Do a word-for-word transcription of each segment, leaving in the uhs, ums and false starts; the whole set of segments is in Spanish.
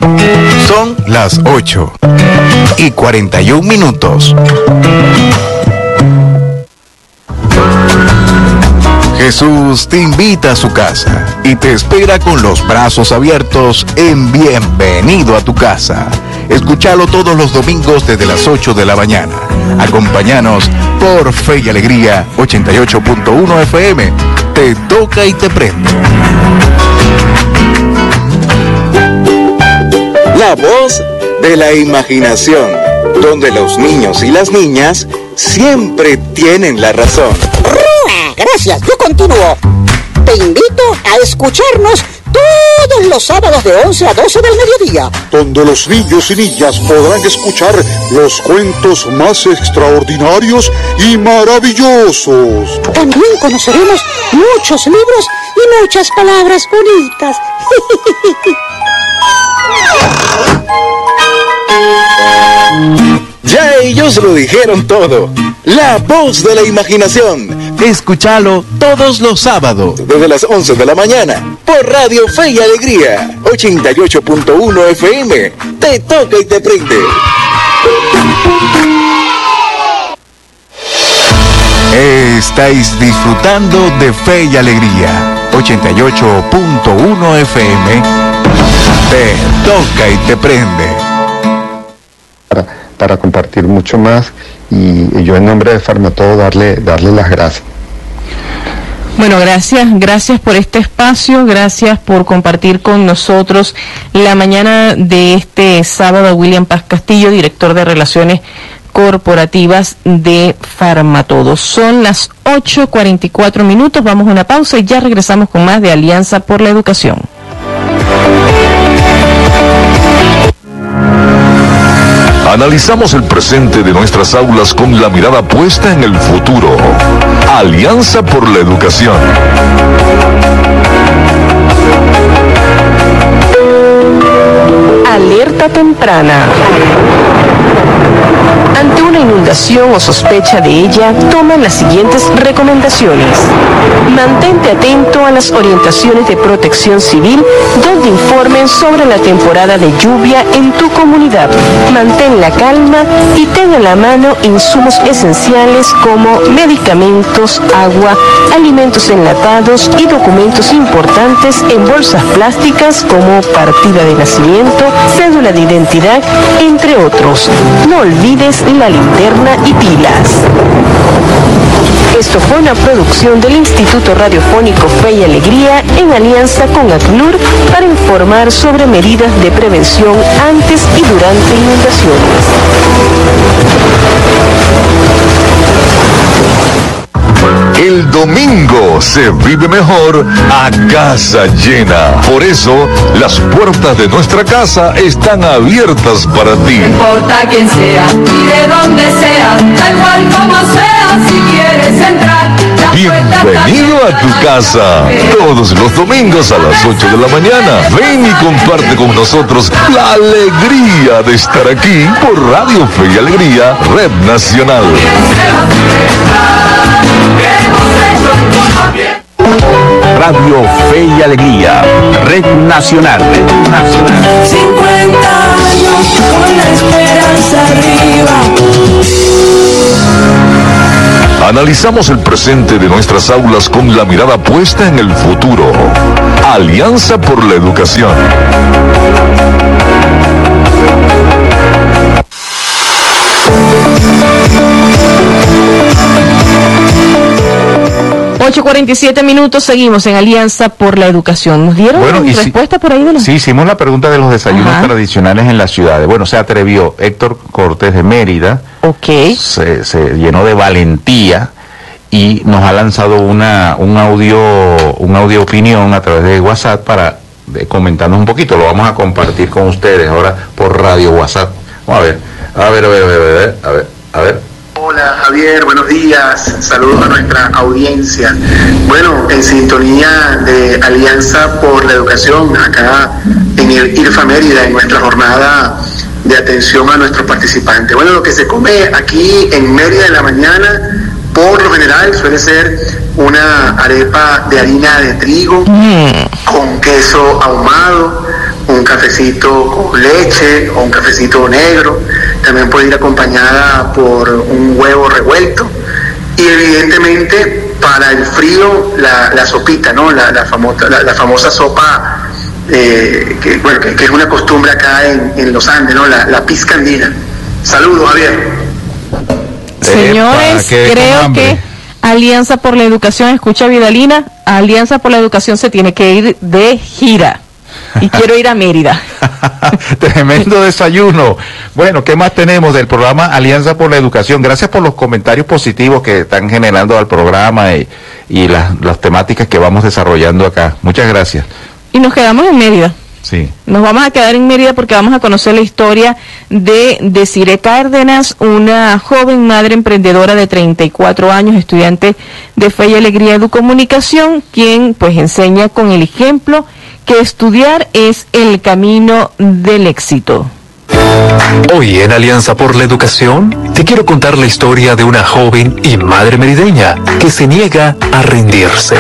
Son las ocho y cuarenta y un minutos. Jesús te invita a su casa y te espera con los brazos abiertos en Bienvenido a tu Casa. Escúchalo todos los domingos desde las ocho de la mañana. Acompáñanos por Fe y Alegría ochenta y ocho punto uno F M. Te toca y te prende. La voz de la imaginación, donde los niños y las niñas siempre tienen la razón. Gracias, yo continúo. Te invito a escucharnos todos los sábados de once a doce del mediodía, donde los niños y niñas podrán escuchar los cuentos más extraordinarios y maravillosos. También conoceremos muchos libros y muchas palabras bonitas. Ya ellos lo dijeron todo. La voz de la imaginación. Escúchalo todos los sábados desde las once de la mañana por Radio Fe y Alegría ochenta y ocho punto uno F M. Te toca y te prende. Estáis disfrutando de Fe y Alegría ochenta y ocho punto uno F M. Te toca y te prende. Para, para compartir mucho más y, y yo en nombre de Farmatodo darle, darle las gracias. Bueno, gracias, gracias por este espacio, gracias por compartir con nosotros la mañana de este sábado. William Paz Castillo, director de Relaciones Corporativas de Farmatodo. Son las ocho cuarenta y cuatro minutos, vamos a una pausa y ya regresamos con más de Alianza por la Educación. Analizamos el presente de nuestras aulas con la mirada puesta en el futuro. Alianza por la Educación. Alerta temprana. Ante una inundación o sospecha de ella, toman las siguientes recomendaciones. Mantente atento a las orientaciones de Protección Civil, donde informen sobre la temporada de lluvia en tu comunidad. Mantén la calma y ten a la mano insumos esenciales como medicamentos, agua, alimentos enlatados y documentos importantes en bolsas plásticas como partida de nacimiento, cédula de identidad, entre otros. No olvides la linterna y pilas. Esto fue una producción del Instituto Radiofónico Fe y Alegría en alianza con ACNUR para informar sobre medidas de prevención antes y durante inundaciones. El domingo se vive mejor a casa llena. Por eso, las puertas de nuestra casa están abiertas para ti. No importa quién sea y de dónde sea, da igual como sea, si quieres entrar. Bienvenido a tu casa. Todos los domingos a las ocho de la mañana. Ven y comparte con nosotros la alegría de estar aquí por Radio Fe y Alegría, Red Nacional. Radio Fe y Alegría, Red Nacional. Red Nacional. cincuenta años con la esperanza arriba. Analizamos el presente de nuestras aulas con la mirada puesta en el futuro. Alianza por la Educación. ocho cuarenta y siete minutos, seguimos en Alianza por la Educación. ¿Nos dieron bueno, y respuesta si, por ahí de los... Sí, hicimos la pregunta de los desayunos Ajá. tradicionales en las ciudades. Bueno, se atrevió Héctor Cortés de Mérida. Ok. Se, se llenó de valentía y nos ha lanzado una un audio un audio opinión a través de WhatsApp para de, comentarnos un poquito. Lo vamos a compartir con ustedes ahora por radio WhatsApp. Vamos a ver, a ver, a ver, a ver, a ver, a ver. A ver. Hola Javier, buenos días, saludos a nuestra audiencia. Bueno, en sintonía de Alianza por la Educación, acá en el IRFA Mérida, en nuestra jornada de atención a nuestros participantes. Bueno, lo que se come aquí en Mérida en la mañana, por lo general suele ser una arepa de harina de trigo, mm. con queso ahumado, un cafecito con leche o un cafecito negro. También puede ir acompañada por un huevo revuelto. Y evidentemente para el frío la, la sopita, ¿no? La, la, famosa, la, la famosa sopa, eh, que, bueno, que, que es una costumbre acá en, en los Andes, ¿no? La, la pizca andina. Saludos, Javier. Señores, creo que Alianza por la Educación, escucha Vidalina, Alianza por la Educación se tiene que ir de gira. Y quiero ir a Mérida. Tremendo desayuno. Bueno, ¿qué más tenemos del programa Alianza por la Educación? Gracias por los comentarios positivos que están generando al programa y, y las, las temáticas que vamos desarrollando acá. Muchas gracias. Y nos quedamos en Mérida. Sí. Nos vamos a quedar en Mérida porque vamos a conocer la historia de Desiree Cárdenas, una joven madre emprendedora de treinta y cuatro años, estudiante de Fe y Alegría Educomunicación, quien pues enseña con el ejemplo que estudiar es el camino del éxito. Hoy en Alianza por la Educación te quiero contar la historia de una joven y madre merideña que se niega a rendirse.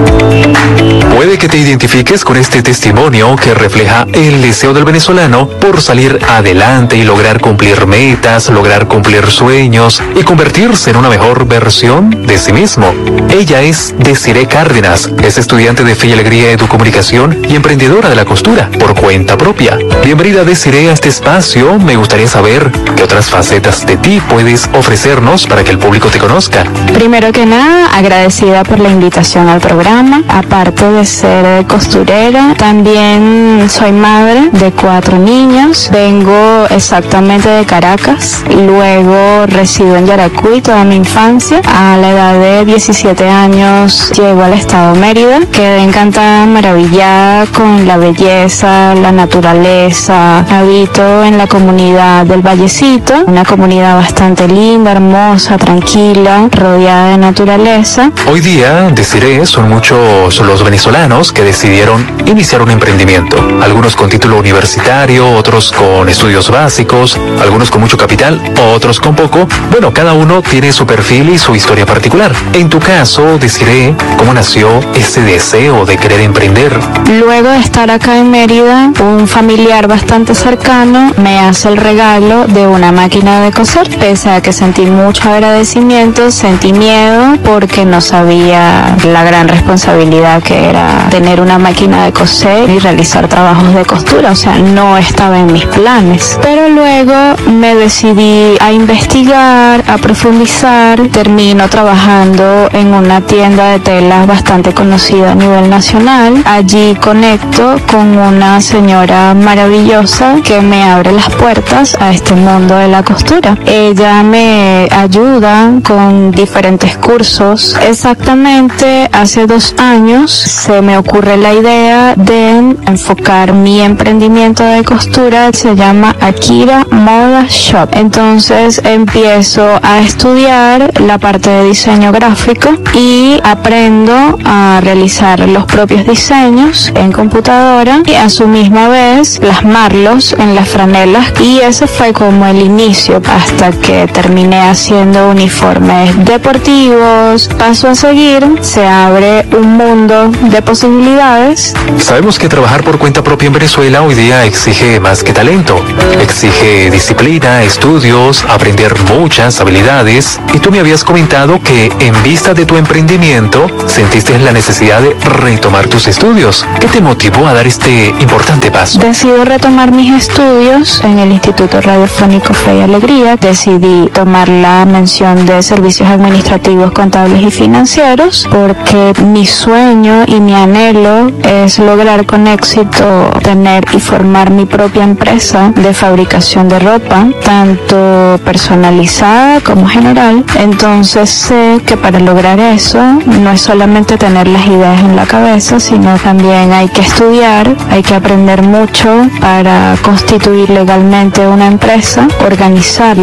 Puede que te identifiques con este testimonio que refleja el deseo del venezolano por salir adelante y lograr cumplir metas, lograr cumplir sueños y convertirse en una mejor versión de sí mismo. Ella es Desiree Cárdenas, es estudiante de Fe y Alegría Educomunicación y emprendedora de la costura por cuenta propia. Bienvenida, Desiree, a este espacio. Me gustaría saber qué otras facetas de ti puedes ofrecernos para que el público te conozca. Primero que nada, agradecida por la invitación al programa. Aparte de ser costurera, también soy madre de cuatro niños. Vengo exactamente de Caracas, luego resido en Yaracuy toda mi infancia. A la edad de diecisiete años llego al estado Mérida. Quedé encantada, maravillada con la belleza, la naturaleza. Habito en la comunidad del Vallecito, una comunidad bastante linda, hermosa, tranquila, rodeada de naturaleza. Hoy día, Desiree, son muchos los venezolanos que decidieron iniciar un emprendimiento. Algunos con título universitario, otros con estudios básicos, algunos con mucho capital, otros con poco. Bueno, cada uno tiene su perfil y su historia particular. En tu caso, Desiree, ¿cómo nació ese deseo de querer emprender? Luego de estar acá en Mérida, un familiar bastante cercano me hace el regalo de una máquina de coser. Pese a que sentí mucho agradecimiento, sentí miedo porque no sabía la gran responsabilidad que era tener una máquina de coser y realizar trabajos de costura, o sea, no estaba en mis planes. Pero luego me decidí a investigar, a profundizar. Termino trabajando en una tienda de telas bastante conocida a nivel nacional. Allí conecto con una señora maravillosa que me abre las puertas a este mundo de la costura. Ella me ayuda con diferentes cursos. Exactamente hace dos años se me ocurre la idea de enfocar mi emprendimiento de costura. Se llama Akira Moda Shop. Entonces empiezo a estudiar la parte de diseño gráfico y aprendo a realizar los propios diseños en computadora y a su misma vez plasmarlos en las franelas, y ese fue como el inicio hasta que terminé haciendo uniformes deportivos. Paso a seguir, se abre un mundo de posibilidades. Sabemos que trabajar por cuenta propia en Venezuela hoy día exige más que talento, exige disciplina, estudios, aprender muchas habilidades, y tú me habías comentado que en vista de tu emprendimiento sentiste la necesidad de retomar tus estudios. ¿Qué te motivó a dar este importante paso? Decido retomar mis estudios en el Instituto Radiofónico Fe y Alegría. Decidí tomar la mención de servicios administrativos, contables y financieros porque mi sueño y mi anhelo es lograr con éxito tener y formar mi propia empresa de fabricación de ropa, tanto personalizada como general. Entonces sé que para lograr eso no es solamente tener las ideas en la cabeza, sino también hay que estudiar, hay que aprender mucho para constituir legalmente una empresa, organizarla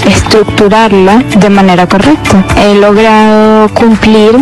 estructurarla de manera correcta. He logrado cumplir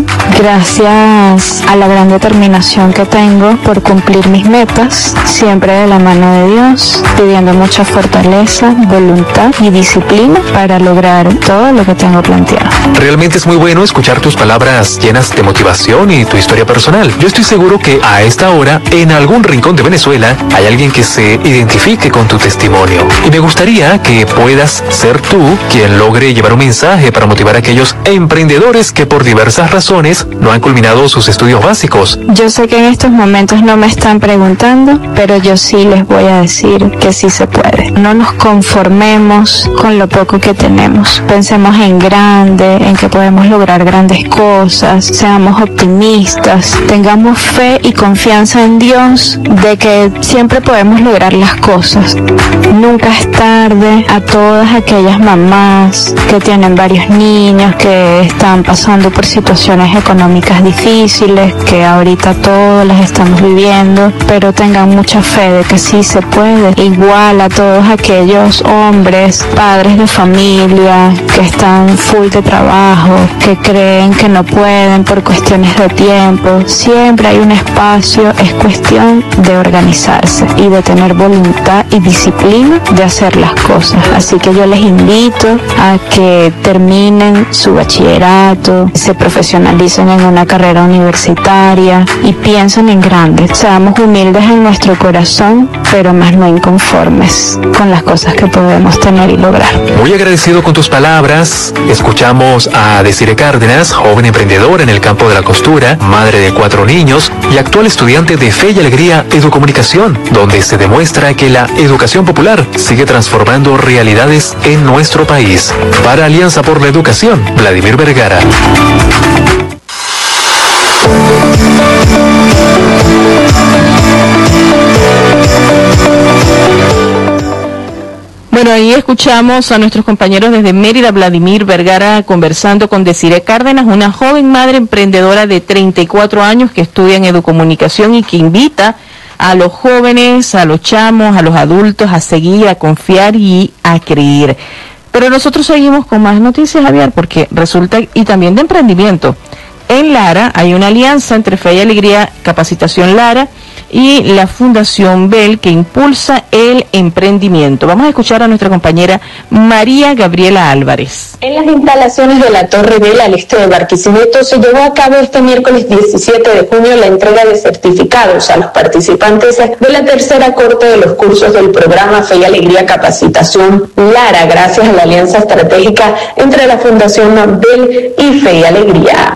gracias a la gran determinación que tengo por cumplir mis metas, siempre de la mano de Dios, pidiendo mucha fortaleza, voluntad y disciplina para lograr todo lo que tengo planteado. Realmente es muy bueno escuchar tus palabras llenas de motivación y tu historia personal. Yo estoy seguro que a esta hora, en algún rincón de Venezuela, hay alguien que se identifique con tu testimonio. Y me gustaría que puedas ser tú quien logre llevar un mensaje para motivar a aquellos emprendedores que por diversas razones no han culminado sus estudios básicos. Yo sé que en estos momentos no me están preguntando, pero yo sí les voy a decir que sí se puede. No nos conformemos con lo poco que tenemos. Pensemos en grande, en que podemos lograr grandes cosas, seamos optimistas, tengamos fe y confianza en Dios de que siempre podemos lograr las cosas. Nunca es tarde. A todas aquellas mamás que tienen varios niños, que están pasando por situaciones económicas difíciles, que ahorita todas las estamos viviendo, pero tengan mucha fe de que sí se puede. Igual a todos aquellos hombres, padres de familia, que están full de trabajo, que creen que no pueden por cuestiones de tiempo, siempre hay un espacio, es cuestión de organizarse y de tener voluntad y disciplina de hacer las cosas. Así que yo les invito a que terminen su bachillerato, se profesionalicen en una carrera universitaria y piensen en grande. Seamos humildes en nuestro corazón, pero más no inconformes con las cosas que podemos tener y lograr. Muy agradecido con tus palabras. Escuchamos a Desiree Cárdenas, joven emprendedora en el campo de la costura, madre de cuatro niños y actual estudiante de Fe y Alegría Educomunicación, donde se demuestra que la educación popular sigue transformando realidades en nuestro país. Para Alianza por la Educación, Vladimir Vergara. Bueno, ahí escuchamos a nuestros compañeros desde Mérida, Vladimir Vergara, conversando con Desiree Cárdenas, una joven madre emprendedora de treinta y cuatro años que estudia en educomunicación y que invita a los jóvenes, a los chamos, a los adultos a seguir, a confiar y a creer. Pero nosotros seguimos con más noticias, Javier, porque resulta, y también de emprendimiento. En Lara hay una alianza entre Fe y Alegría Capacitación Lara y la Fundación Bell que impulsa el emprendimiento. Vamos a escuchar a nuestra compañera María Gabriela Álvarez. En las instalaciones de la Torre Bell al este de Barquisimeto se llevó a cabo este miércoles diecisiete de junio la entrega de certificados a los participantes de la tercera corte de los cursos del programa Fe y Alegría Capacitación Lara, gracias a la alianza estratégica entre la Fundación Bell y Fe y Alegría.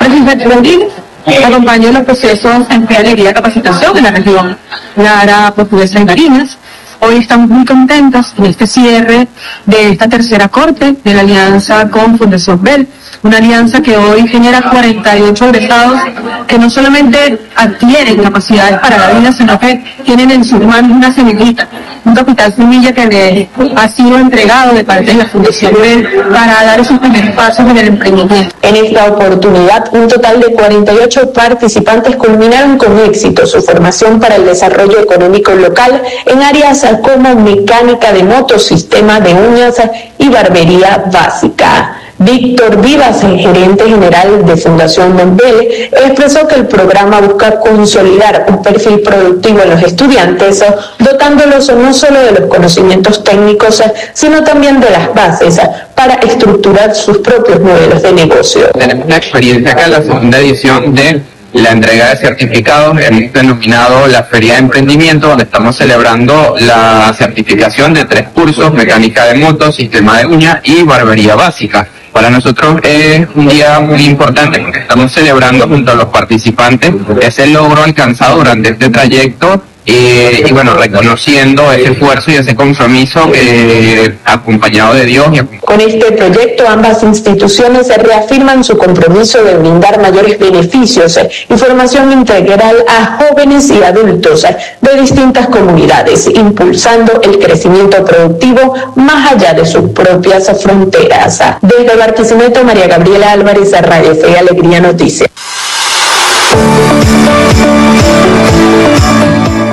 Acompañó los procesos en Fe y Alegría Capacitación en la región Lara, Portuguesa y Marinas. Hoy estamos muy contentos en este cierre de esta tercera corte de la alianza con Fundación Bell, una alianza que hoy genera cuarenta y ocho egresados que no solamente adquieren capacidades para la vida, sino que tienen en sus manos una semillita, un capital semilla que le ha sido entregado de parte de la Fundación Bell para dar esos primeros pasos en el emprendimiento. En esta oportunidad, un total de cuarenta y ocho participantes culminaron con éxito su formación para el desarrollo económico local en áreas como mecánica de motos, sistema de uñas y barbería básica. Víctor Vivas, el gerente general de Fundación Bell, expresó que el programa busca consolidar un perfil productivo en los estudiantes, dotándolos no solo de los conocimientos técnicos, sino también de las bases para estructurar sus propios modelos de negocio. Tenemos una experiencia acá en la segunda edición de la entrega de certificados, hemos denominado la Feria de Emprendimiento, donde estamos celebrando la certificación de tres cursos: mecánica de motos, sistema de uña y barbería básica. Para nosotros es un día muy importante porque estamos celebrando junto a los participantes ese logro alcanzado durante este trayecto eh, y bueno, reconociendo ese esfuerzo y ese compromiso eh, acompañado de Dios. Con este proyecto ambas instituciones reafirman su compromiso de brindar mayores beneficios y formación integral a jóvenes y adultos de distintas comunidades, impulsando el crecimiento productivo más allá de sus propias fronteras. Desde Barquisimeto, María Gabriela Álvarez, Radio Fe y Alegría Noticias. Bueno,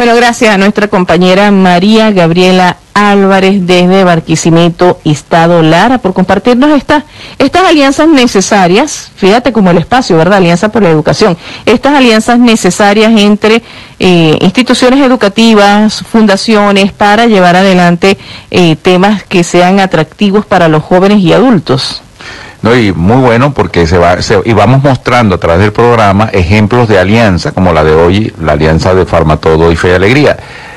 Bueno, gracias a nuestra compañera María Gabriela Álvarez desde Barquisimeto, Estado Lara, por compartirnos estas estas alianzas necesarias, fíjate como el espacio, ¿verdad? Alianza por la Educación, estas alianzas necesarias entre eh, instituciones educativas, fundaciones, para llevar adelante eh, temas que sean atractivos para los jóvenes y adultos. No, y muy bueno porque se va se, y vamos mostrando a través del programa ejemplos de alianza, como la de hoy, la alianza de Farmatodo y Fe y Alegría.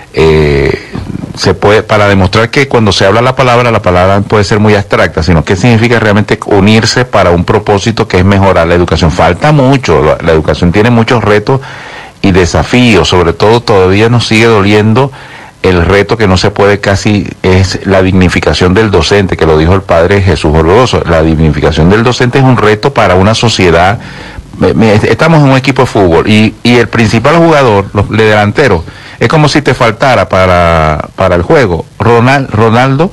Eh, se puede, para demostrar que cuando se habla la palabra, la palabra puede ser muy abstracta, sino que significa realmente unirse para un propósito que es mejorar la educación. Falta mucho, la, la educación tiene muchos retos y desafíos, sobre todo todavía nos sigue doliendo el reto que no se puede casi, es la dignificación del docente, que lo dijo el padre Jesús Orbegoso. La dignificación del docente es un reto para una sociedad. Estamos en un equipo de fútbol y, y el principal jugador, los delanteros, es como si te faltara para, para el juego Ronald, Ronaldo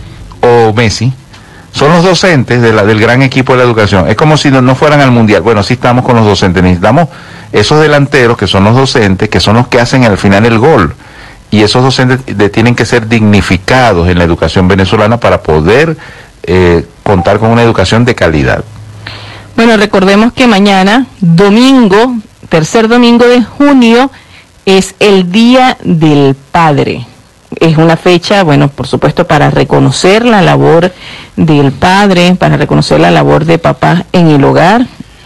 o Messi. Son los docentes de la, del gran equipo de la educación. Es como si no, no fueran al mundial. Bueno, sí estamos con los docentes. Necesitamos esos delanteros que son los docentes, que son los que hacen al final el gol. Y esos docentes de, tienen que ser dignificados en la educación venezolana para poder eh, contar con una educación de calidad. Bueno, recordemos que mañana, domingo, tercer domingo de junio, es el Día del Padre. Es una fecha, bueno, por supuesto, para reconocer la labor del padre, para reconocer la labor de papá en el hogar.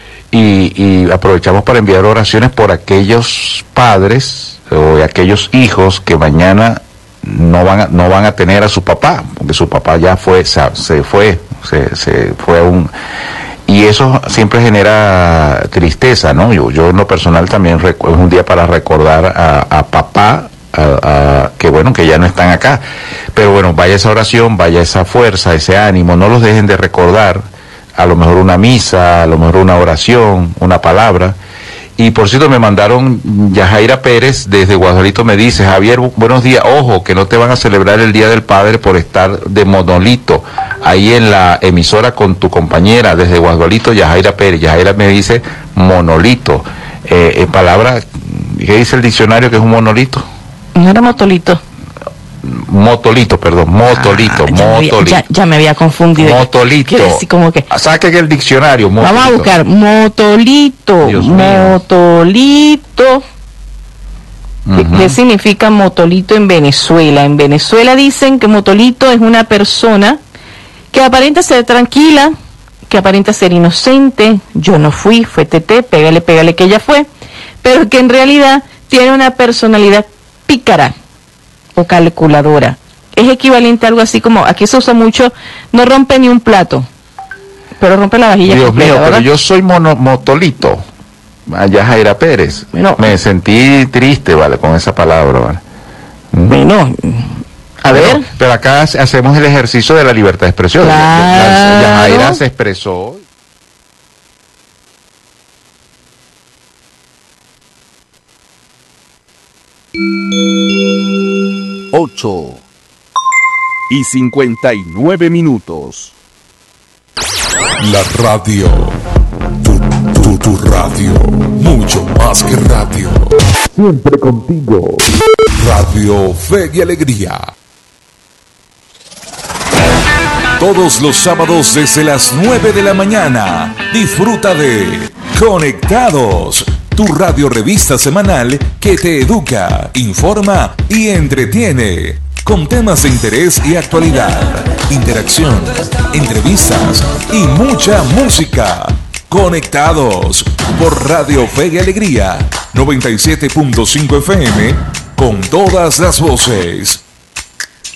Y, y aprovechamos para enviar oraciones por aquellos padres o de aquellos hijos que mañana no van a, no van a tener a su papá, porque su papá ya fue, se, se fue, se, se fue a un... Y eso siempre genera tristeza, ¿no? Yo, yo en lo personal también es un día para recordar a, a papá, a, a, que bueno, que ya no están acá. Pero bueno, vaya esa oración, vaya esa fuerza, ese ánimo, no los dejen de recordar, a lo mejor una misa, a lo mejor una oración, una palabra. Y por cierto, me mandaron, Yajaira Pérez desde Guadalito me dice: Javier, buenos días, ojo, que no te van a celebrar el Día del Padre por estar de monolito ahí en la emisora con tu compañera desde Guadalito, Yajaira Pérez. Yajaira me dice monolito, eh, en palabra, ¿qué dice el diccionario que es un monolito? No era motolito. Motolito, perdón, motolito, ah, ya, motolito. Me había, ya, ya me había confundido. Motolito. Decir, como que... Saque el diccionario, motolito. Vamos a buscar motolito, Dios motolito. Uh-huh. ¿Qué significa motolito en Venezuela? En Venezuela dicen que motolito es una persona que aparenta ser tranquila, que aparenta ser inocente. Yo no fui, fue Tete, pégale, pégale que ella fue, pero que en realidad tiene una personalidad pícara o calculadora. Es equivalente a algo así como, aquí se usa mucho, no rompe ni un plato, pero rompe la vajilla. Dios completa, mío, ¿verdad? pero yo soy mono, motolito. Allá Jaira Pérez. Bueno, me sentí triste, vale, con esa palabra, vale. Bueno, a pero, ver. Pero acá hacemos el ejercicio de la libertad de expresión. Claro. Yajaira se expresó. Ocho y cincuenta y nueve minutos. La radio, tu, tu, tu radio, mucho más que radio. Siempre contigo. Radio Fe y Alegría. Todos los sábados desde las nueve de la mañana, disfruta de Conectados, tu radio revista semanal que te educa, informa y entretiene, con temas de interés y actualidad, interacción, entrevistas y mucha música. Conectados por Radio Fe y Alegría, noventa y siete punto cinco F M, con todas las voces.